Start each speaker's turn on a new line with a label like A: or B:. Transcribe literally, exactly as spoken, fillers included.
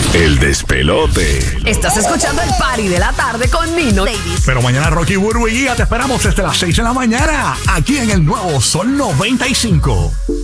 A: El despelote.
B: Estás escuchando el party de la tarde con Nino Davis.
C: Pero mañana Rocky, Burbu y Giga te esperamos desde las seis de la mañana aquí en el nuevo Sol noventa y cinco.